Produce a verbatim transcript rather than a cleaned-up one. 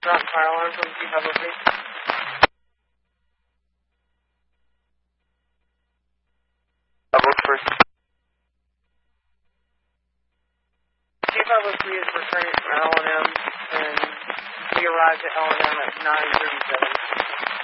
Drop fire alarm from G five oh three. Double first. G five oh three is returning from L and M, and we arrived at L and M at nine thirty-seven.